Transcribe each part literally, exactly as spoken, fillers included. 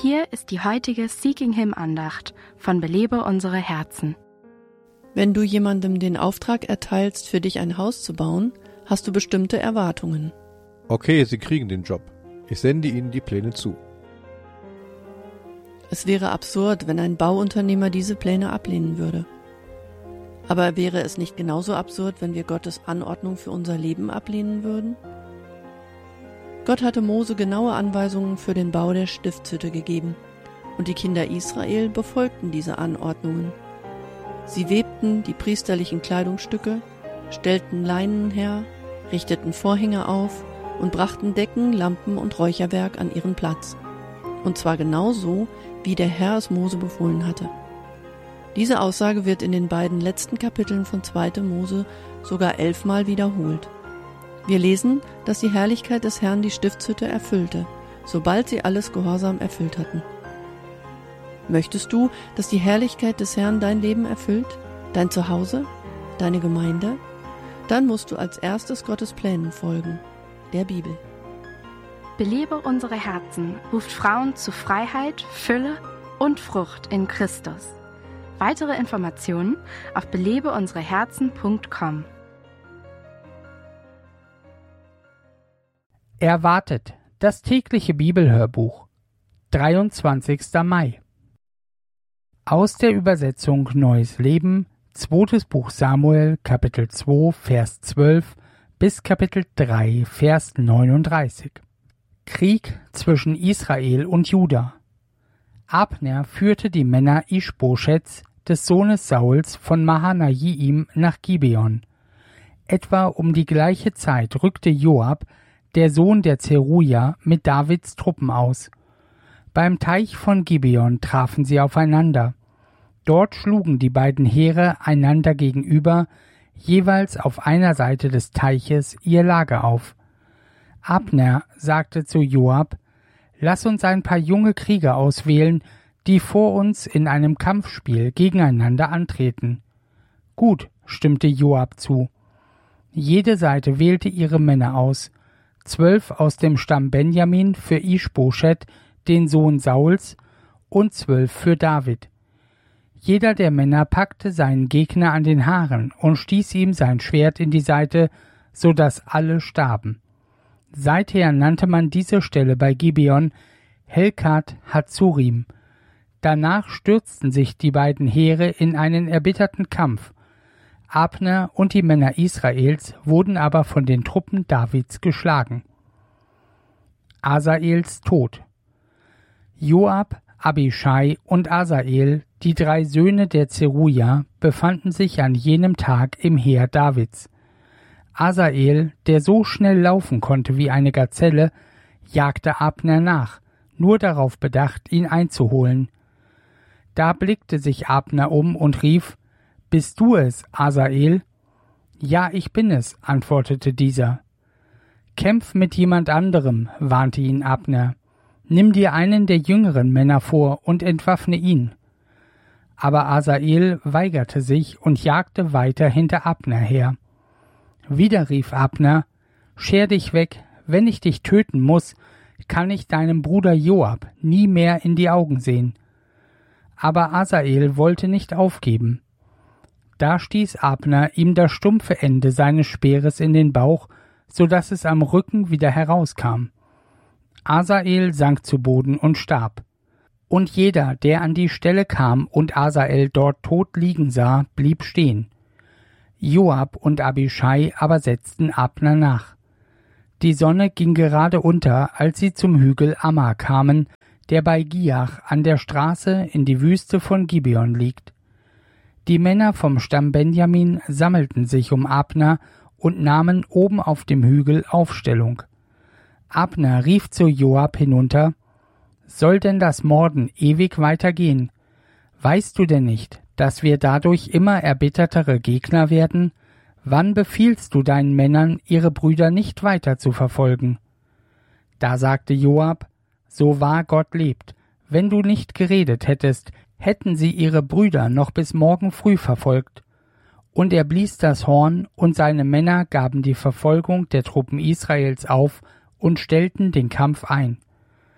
Hier ist die heutige Seeking Him Andacht von Belebe unsere Herzen. Wenn du jemandem den Auftrag erteilst, für dich ein Haus zu bauen, hast du bestimmte Erwartungen. Okay, Sie kriegen den Job. Ich sende Ihnen die Pläne zu. Es wäre absurd, wenn ein Bauunternehmer diese Pläne ablehnen würde. Aber wäre es nicht genauso absurd, wenn wir Gottes Anordnung für unser Leben ablehnen würden? Gott hatte Mose genaue Anweisungen für den Bau der Stiftshütte gegeben, und die Kinder Israel befolgten diese Anordnungen. Sie webten die priesterlichen Kleidungsstücke, stellten Leinen her, richteten Vorhänge auf und brachten Decken, Lampen und Räucherwerk an ihren Platz. Und zwar genau so, wie der Herr es Mose befohlen hatte. Diese Aussage wird in den beiden letzten Kapiteln von zweiter Mose sogar elfmal wiederholt. Wir lesen, dass die Herrlichkeit des Herrn die Stiftshütte erfüllte, sobald sie alles gehorsam erfüllt hatten. Möchtest du, dass die Herrlichkeit des Herrn dein Leben erfüllt, dein Zuhause, deine Gemeinde? Dann musst du als erstes Gottes Plänen folgen, der Bibel. Belebe unsere Herzen ruft Frauen zu Freiheit, Fülle und Frucht in Christus. Weitere Informationen auf belebe unsere herzen punkt com. Erwartet, das tägliche Bibelhörbuch, dreiundzwanzigster Mai. Aus der Übersetzung Neues Leben, zweites Buch Samuel, Kapitel zwei, Vers zwölf bis Kapitel drei, Vers neununddreißig. Krieg zwischen Israel und Juda. Abner führte die Männer Ischboschets, des Sohnes Sauls von Mahanaim, nach Gibeon. Etwa um die gleiche Zeit rückte Joab, der Sohn der Zeruja, mit Davids Truppen aus. Beim Teich von Gibeon trafen sie aufeinander. Dort schlugen die beiden Heere einander gegenüber, jeweils auf einer Seite des Teiches ihr Lager auf. Abner sagte zu Joab: Lass uns ein paar junge Krieger auswählen, die vor uns in einem Kampfspiel gegeneinander antreten. Gut, stimmte Joab zu. Jede Seite wählte ihre Männer aus, zwölf aus dem Stamm Benjamin für Ischboschet, den Sohn Sauls, und zwölf für David. Jeder der Männer packte seinen Gegner an den Haaren und stieß ihm sein Schwert in die Seite, so dass alle starben. Seither nannte man diese Stelle bei Gibeon Helkat Hatzurim. Danach stürzten sich die beiden Heere in einen erbitterten Kampf. Abner und die Männer Israels wurden aber von den Truppen Davids geschlagen. Asaels Tod. Joab, Abischai und Asael, die drei Söhne der Zeruja, befanden sich an jenem Tag im Heer Davids. Asael, der so schnell laufen konnte wie eine Gazelle, jagte Abner nach, nur darauf bedacht, ihn einzuholen. Da blickte sich Abner um und rief: »Bist du es, Asael?« »Ja, ich bin es«, antwortete dieser. »Kämpf mit jemand anderem«, warnte ihn Abner. »Nimm dir einen der jüngeren Männer vor und entwaffne ihn.« Aber Asael weigerte sich und jagte weiter hinter Abner her. Wieder rief Abner: »Scher dich weg, wenn ich dich töten muss, kann ich deinem Bruder Joab nie mehr in die Augen sehen.« Aber Asael wollte nicht aufgeben. Da stieß Abner ihm das stumpfe Ende seines Speeres in den Bauch, so dass es am Rücken wieder herauskam. Asael sank zu Boden und starb. Und jeder, der an die Stelle kam und Asael dort tot liegen sah, blieb stehen. Joab und Abischai aber setzten Abner nach. Die Sonne ging gerade unter, als sie zum Hügel Amma kamen, der bei Giach an der Straße in die Wüste von Gibeon liegt. Die Männer vom Stamm Benjamin sammelten sich um Abner und nahmen oben auf dem Hügel Aufstellung. Abner rief zu Joab hinunter: »Soll denn das Morden ewig weitergehen? Weißt du denn nicht, dass wir dadurch immer erbittertere Gegner werden? Wann befiehlst du deinen Männern, ihre Brüder nicht weiter zu verfolgen?« Da sagte Joab: »So wahr Gott lebt, wenn du nicht geredet hättest, hätten sie ihre Brüder noch bis morgen früh verfolgt.« Und er blies das Horn, und seine Männer gaben die Verfolgung der Truppen Israels auf und stellten den Kampf ein.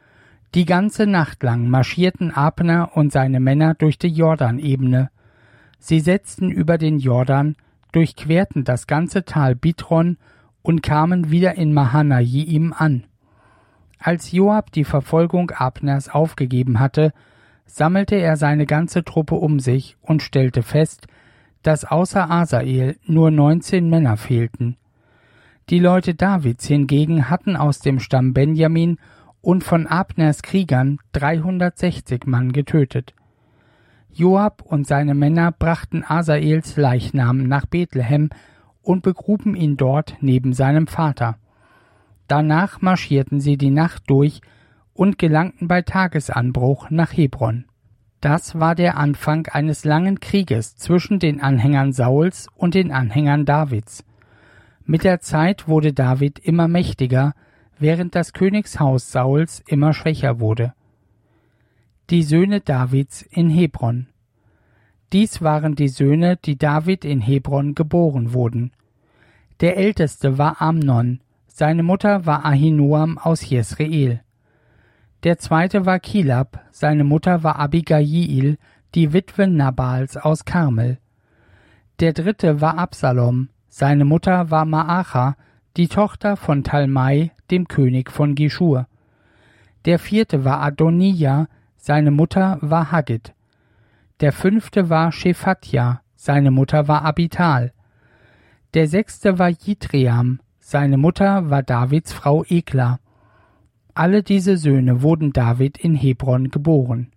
Die ganze Nacht lang marschierten Abner und seine Männer durch die Jordanebene. Sie setzten über den Jordan, durchquerten das ganze Tal Bithron und kamen wieder in Mahanaim an. Als Joab die Verfolgung Abners aufgegeben hatte, sammelte er seine ganze Truppe um sich und stellte fest, dass außer Asael nur neunzehn Männer fehlten. Die Leute Davids hingegen hatten aus dem Stamm Benjamin und von Abners Kriegern dreihundertsechzig Mann getötet. Joab und seine Männer brachten Asaels Leichnam nach Bethlehem und begruben ihn dort neben seinem Vater. Danach marschierten sie die Nacht durch und gelangten bei Tagesanbruch nach Hebron. Das war der Anfang eines langen Krieges zwischen den Anhängern Sauls und den Anhängern Davids. Mit der Zeit wurde David immer mächtiger, während das Königshaus Sauls immer schwächer wurde. Die Söhne Davids in Hebron. Dies waren die Söhne, die David in Hebron geboren wurden. Der älteste war Amnon, seine Mutter war Ahinoam aus Jesreel. Der zweite war Kilab, seine Mutter war Abigail, die Witwe Nabals aus Karmel. Der dritte war Absalom, seine Mutter war Maacha, die Tochter von Talmai, dem König von Geschur. Der vierte war Adonijah, seine Mutter war Haggit. Der fünfte war Shephatja, seine Mutter war Abital. Der sechste war Jitream, seine Mutter war Davids Frau Ekla. Alle diese Söhne wurden David in Hebron geboren.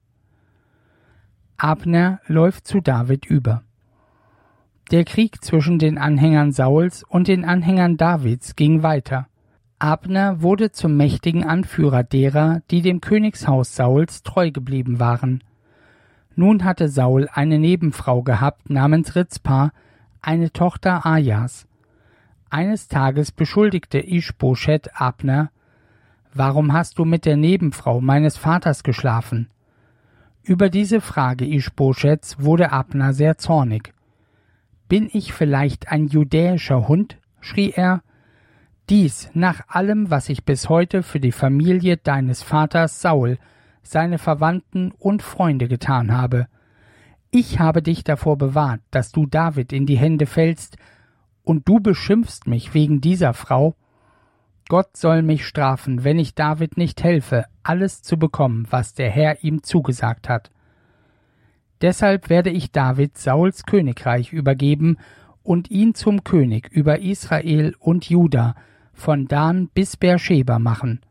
Abner läuft zu David über. Der Krieg zwischen den Anhängern Sauls und den Anhängern Davids ging weiter. Abner wurde zum mächtigen Anführer derer, die dem Königshaus Sauls treu geblieben waren. Nun hatte Saul eine Nebenfrau gehabt namens Rizpa, eine Tochter Ajas. Eines Tages beschuldigte Ischboschet Abner: »Warum hast du mit der Nebenfrau meines Vaters geschlafen?« Über diese Frage Ischboschets wurde Abner sehr zornig. »Bin ich vielleicht ein judäischer Hund?« schrie er. »Dies nach allem, was ich bis heute für die Familie deines Vaters Saul, seine Verwandten und Freunde getan habe. Ich habe dich davor bewahrt, dass du David in die Hände fällst, und du beschimpfst mich wegen dieser Frau? Gott soll mich strafen, wenn ich David nicht helfe, alles zu bekommen, was der Herr ihm zugesagt hat. Deshalb werde ich David Sauls Königreich übergeben und ihn zum König über Israel und Juda, von Dan bis Beersheba machen.«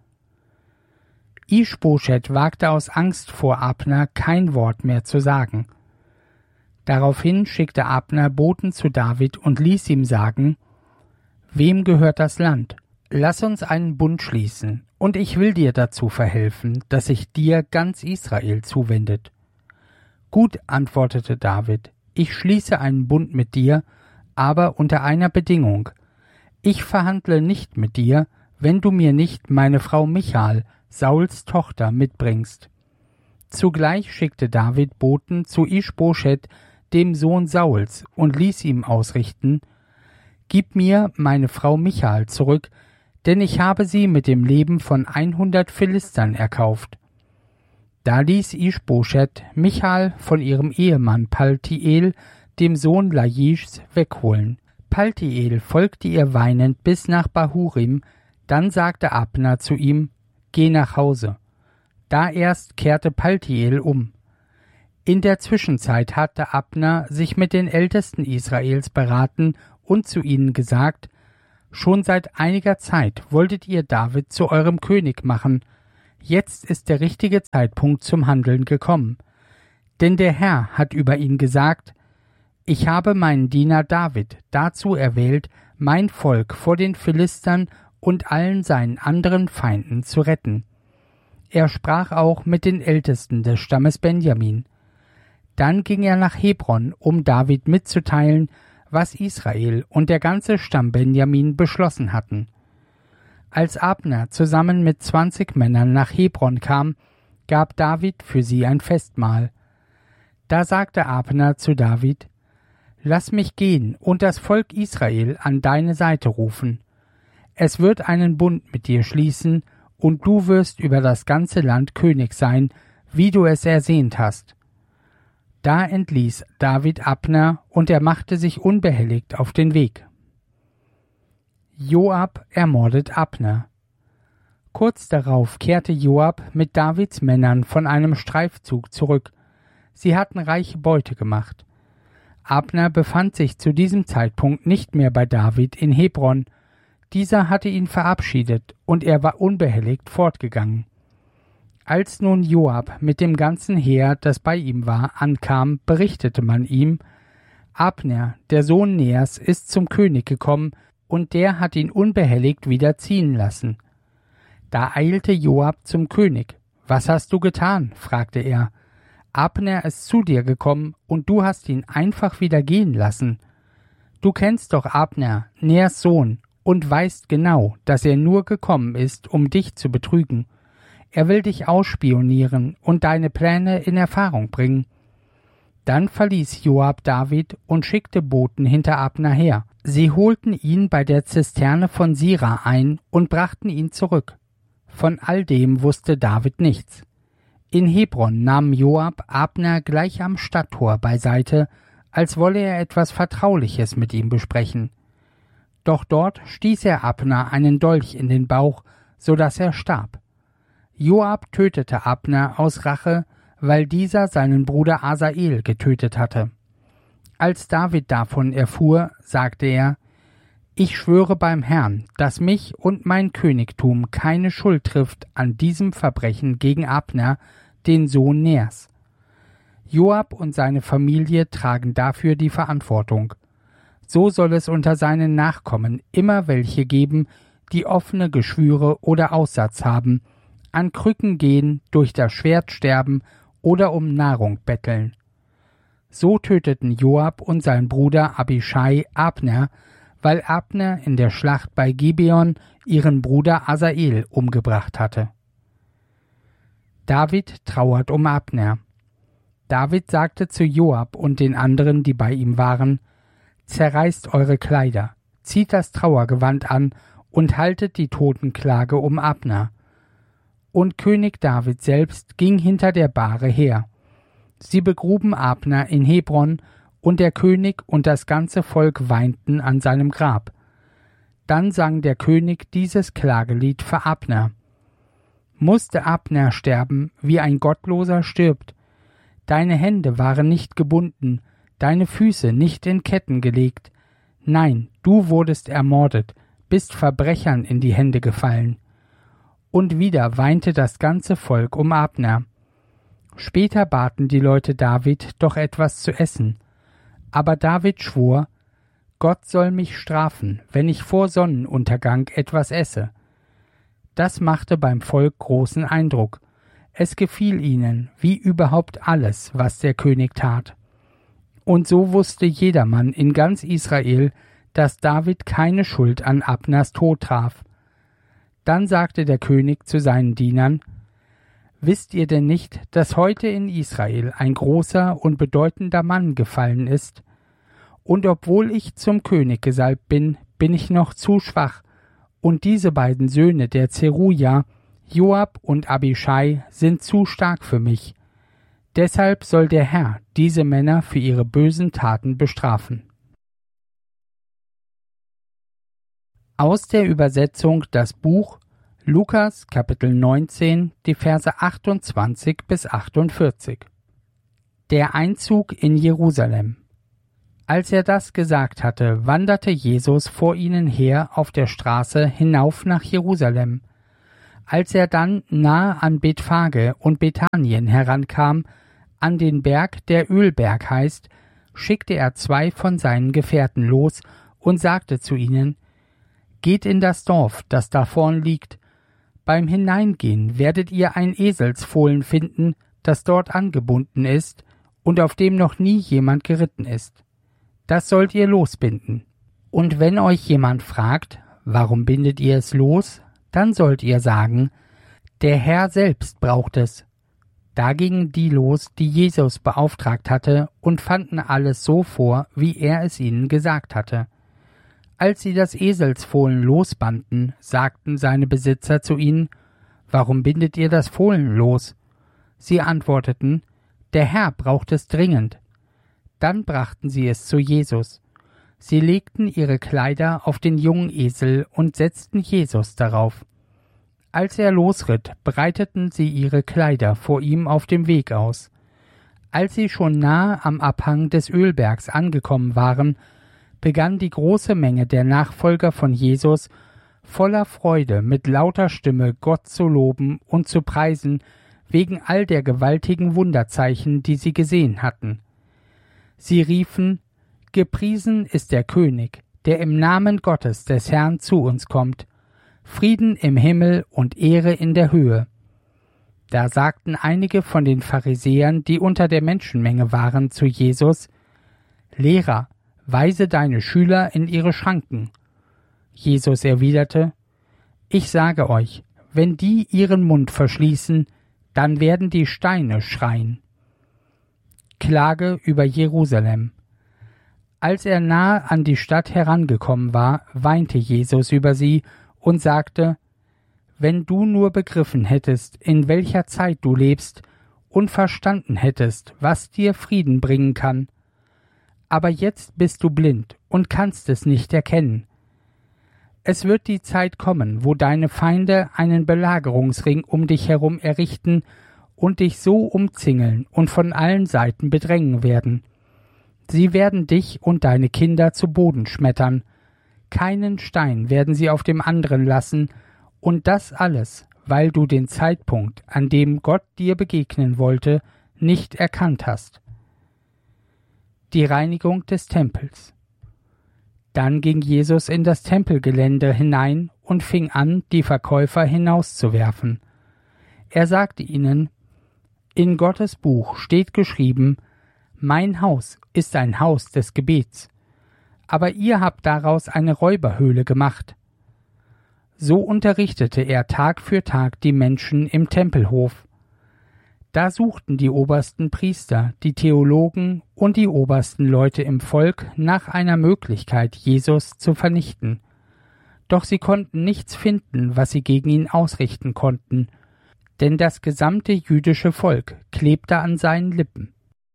Ischboschet wagte aus Angst vor Abner kein Wort mehr zu sagen. Daraufhin schickte Abner Boten zu David und ließ ihm sagen: »Wem gehört das Land? Lass uns einen Bund schließen, und ich will dir dazu verhelfen, dass sich dir ganz Israel zuwendet.« »Gut«, antwortete David, »ich schließe einen Bund mit dir, aber unter einer Bedingung. Ich verhandle nicht mit dir, wenn du mir nicht meine Frau Michal, Sauls Tochter, mitbringst.« Zugleich schickte David Boten zu Ischboschet, dem Sohn Sauls, und ließ ihm ausrichten: »Gib mir meine Frau Michal zurück, denn ich habe sie mit dem Leben von einhundert Philistern erkauft.« Da ließ Ischboschet Michal von ihrem Ehemann Paltiel, dem Sohn Laischs, wegholen. Paltiel folgte ihr weinend bis nach Bahurim, dann sagte Abner zu ihm: »Geh nach Hause.« Da erst kehrte Paltiel um. In der Zwischenzeit hatte Abner sich mit den Ältesten Israels beraten und zu ihnen gesagt: »Schon seit einiger Zeit wolltet ihr David zu eurem König machen. Jetzt ist der richtige Zeitpunkt zum Handeln gekommen. Denn der Herr hat über ihn gesagt: Ich habe meinen Diener David dazu erwählt, mein Volk vor den Philistern und allen seinen anderen Feinden zu retten.« Er sprach auch mit den Ältesten des Stammes Benjamin. Dann ging er nach Hebron, um David mitzuteilen, was Israel und der ganze Stamm Benjamin beschlossen hatten. Als Abner zusammen mit zwanzig Männern nach Hebron kam, gab David für sie ein Festmahl. Da sagte Abner zu David: »Lass mich gehen und das Volk Israel an deine Seite rufen. Es wird einen Bund mit dir schließen, und du wirst über das ganze Land König sein, wie du es ersehnt hast. Da entließ David Abner, und er machte sich unbehelligt auf den Weg. Joab ermordet Abner. Kurz darauf kehrte Joab mit Davids Männern von einem Streifzug zurück. Sie hatten reiche Beute gemacht. Abner befand sich zu diesem Zeitpunkt nicht mehr bei David in Hebron. Dieser hatte ihn verabschiedet, und er war unbehelligt fortgegangen. Als nun Joab mit dem ganzen Heer, das bei ihm war, ankam, berichtete man ihm: Abner, der Sohn Ners, ist zum König gekommen, und der hat ihn unbehelligt wieder ziehen lassen. Da eilte Joab zum König. »Was hast du getan?« fragte er. »Abner ist zu dir gekommen, und du hast ihn einfach wieder gehen lassen. Du kennst doch Abner, Ners Sohn, und weißt genau, dass er nur gekommen ist, um dich zu betrügen. Er will dich ausspionieren und deine Pläne in Erfahrung bringen.« Dann verließ Joab David und schickte Boten hinter Abner her. Sie holten ihn bei der Zisterne von Sira ein und brachten ihn zurück. Von all dem wusste David nichts. In Hebron nahm Joab Abner gleich am Stadttor beiseite, als wolle er etwas Vertrauliches mit ihm besprechen. Doch dort stieß er Abner einen Dolch in den Bauch, so daß er starb. Joab tötete Abner aus Rache, weil dieser seinen Bruder Asael getötet hatte. Als David davon erfuhr, sagte er: »Ich schwöre beim Herrn, dass mich und mein Königtum keine Schuld trifft an diesem Verbrechen gegen Abner, den Sohn Ners. Joab und seine Familie tragen dafür die Verantwortung. So soll es unter seinen Nachkommen immer welche geben, die offene Geschwüre oder Aussatz haben, an Krücken gehen, durch das Schwert sterben oder um Nahrung betteln.« So töteten Joab und sein Bruder Abischai Abner, weil Abner in der Schlacht bei Gibeon ihren Bruder Asael umgebracht hatte. David trauert um Abner. David sagte zu Joab und den anderen, die bei ihm waren: »Zerreißt eure Kleider, zieht das Trauergewand an und haltet die Totenklage um Abner.« Und König David selbst ging hinter der Bahre her. Sie begruben Abner in Hebron, und der König und das ganze Volk weinten an seinem Grab. Dann sang der König dieses Klagelied für Abner. »Musste Abner sterben, wie ein Gottloser stirbt? Deine Hände waren nicht gebunden, deine Füße nicht in Ketten gelegt. Nein, du wurdest ermordet, bist Verbrechern in die Hände gefallen.« Und wieder weinte das ganze Volk um Abner. Später baten die Leute David, doch etwas zu essen. Aber David schwor: »Gott soll mich strafen, wenn ich vor Sonnenuntergang etwas esse.« Das machte beim Volk großen Eindruck. Es gefiel ihnen, wie überhaupt alles, was der König tat. Und so wusste jedermann in ganz Israel, dass David keine Schuld an Abners Tod traf. Dann sagte der König zu seinen Dienern: »Wisst ihr denn nicht, dass heute in Israel ein großer und bedeutender Mann gefallen ist? Und obwohl ich zum König gesalbt bin, bin ich noch zu schwach, und diese beiden Söhne der Zeruja, Joab und Abischai, sind zu stark für mich. Deshalb soll der Herr diese Männer für ihre bösen Taten bestrafen.« Aus der Übersetzung das Buch Lukas Kapitel neunzehn, die Verse achtundzwanzig bis achtundvierzig. Der Einzug in Jerusalem. Als er das gesagt hatte, wanderte Jesus vor ihnen her auf der Straße hinauf nach Jerusalem. Als er dann nahe an Bethphage und Bethanien herankam, an den Berg, der Ölberg heißt, schickte er zwei von seinen Gefährten los und sagte zu ihnen: »Geht in das Dorf, das da vorn liegt. Beim Hineingehen werdet ihr ein Eselsfohlen finden, das dort angebunden ist und auf dem noch nie jemand geritten ist. Das sollt ihr losbinden. Und wenn euch jemand fragt, warum bindet ihr es los, dann sollt ihr sagen: Der Herr selbst braucht es.« Da gingen die los, die Jesus beauftragt hatte, und fanden alles so vor, wie er es ihnen gesagt hatte. Als sie das Eselsfohlen losbanden, sagten seine Besitzer zu ihnen: warum bindet ihr das Fohlen los?« Sie antworteten, »Der Herr braucht es dringend.« Dann brachten sie es zu Jesus. Sie legten ihre Kleider auf den jungen Esel und setzten Jesus darauf. Als er losritt, breiteten sie ihre Kleider vor ihm auf dem Weg aus. Als sie schon nahe am Abhang des Ölbergs angekommen waren, begann die große Menge der Nachfolger von Jesus voller Freude mit lauter Stimme Gott zu loben und zu preisen, wegen all der gewaltigen Wunderzeichen, die sie gesehen hatten. Sie riefen, »Gepriesen ist der König, der im Namen Gottes des Herrn zu uns kommt. Frieden im Himmel und Ehre in der Höhe.« Da sagten einige von den Pharisäern, die unter der Menschenmenge waren, zu Jesus, »Lehrer, weise deine Schüler in ihre Schranken.« Jesus erwiderte, »Ich sage euch, wenn die ihren Mund verschließen, dann werden die Steine schreien.« Klage über Jerusalem. Als er nahe an die Stadt herangekommen war, weinte Jesus über sie und sagte, »Wenn du nur begriffen hättest, in welcher Zeit du lebst, und verstanden hättest, was dir Frieden bringen kann. Aber jetzt bist du blind und kannst es nicht erkennen. Es wird die Zeit kommen, wo deine Feinde einen Belagerungsring um dich herum errichten und dich so umzingeln und von allen Seiten bedrängen werden. Sie werden dich und deine Kinder zu Boden schmettern. Keinen Stein werden sie auf dem anderen lassen, und das alles, weil du den Zeitpunkt, an dem Gott dir begegnen wollte, nicht erkannt hast. Die Reinigung des Tempels. Dann ging Jesus in das Tempelgelände hinein und fing an, die Verkäufer hinauszuwerfen. Er sagte ihnen, »In Gottes Buch steht geschrieben, mein Haus ist ein Haus des Gebets, aber ihr habt daraus eine Räuberhöhle gemacht.« So unterrichtete er Tag für Tag die Menschen im Tempelhof. Da suchten die obersten Priester, die Theologen und die obersten Leute im Volk nach einer Möglichkeit, Jesus zu vernichten. Doch sie konnten nichts finden, was sie gegen ihn ausrichten konnten, denn das gesamte jüdische Volk klebte an seinen Lippen.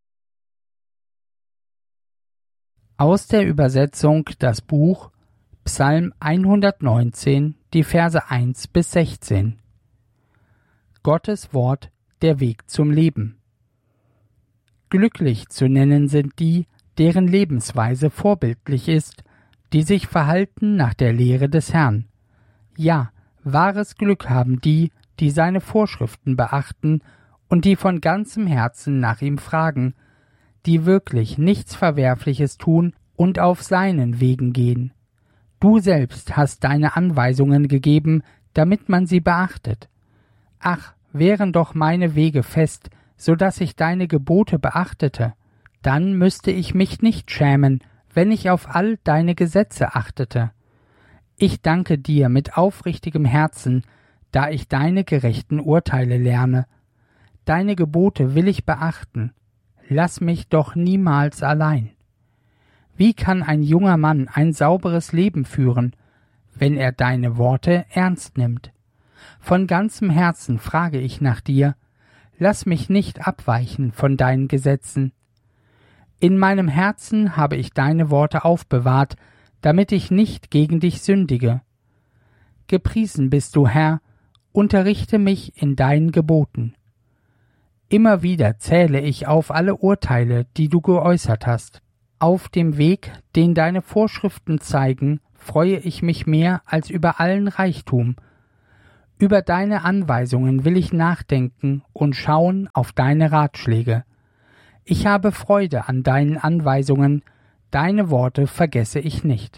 Aus der Übersetzung das Buch Psalm hundertneunzehn, die Verse eins bis sechzehn. Gottes Wort, der Weg zum Leben. Glücklich zu nennen sind die, deren Lebensweise vorbildlich ist, die sich verhalten nach der Lehre des Herrn. Ja, wahres Glück haben die, die seine Vorschriften beachten und die von ganzem Herzen nach ihm fragen, die wirklich nichts Verwerfliches tun und auf seinen Wegen gehen. Du selbst hast deine Anweisungen gegeben, damit man sie beachtet. Ach, wären doch meine Wege fest, so dass ich deine Gebote beachtete, dann müsste ich mich nicht schämen, wenn ich auf all deine Gesetze achtete. Ich danke dir mit aufrichtigem Herzen, da ich deine gerechten Urteile lerne. Deine Gebote will ich beachten. Lass mich doch niemals allein. Wie kann ein junger Mann ein sauberes Leben führen, wenn er deine Worte ernst nimmt? Von ganzem Herzen frage ich nach dir, lass mich nicht abweichen von deinen Gesetzen. In meinem Herzen habe ich deine Worte aufbewahrt, damit ich nicht gegen dich sündige. Gepriesen bist du, Herr, unterrichte mich in deinen Geboten. Immer wieder zähle ich auf alle Urteile, die du geäußert hast. Auf dem Weg, den deine Vorschriften zeigen, freue ich mich mehr als über allen Reichtum. Über deine Anweisungen will ich nachdenken und schauen auf deine Ratschläge. Ich habe Freude an deinen Anweisungen, deine Worte vergesse ich nicht.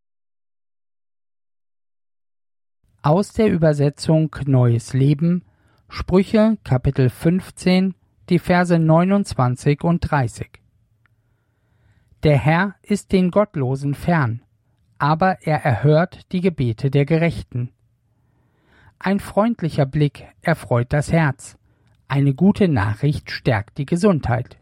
Aus der Übersetzung Neues Leben, Sprüche, Kapitel fünfzehn, die Verse neunundzwanzig und dreißig. Der Herr ist den Gottlosen fern, aber er erhört die Gebete der Gerechten. Ein freundlicher Blick erfreut das Herz, eine gute Nachricht stärkt die Gesundheit.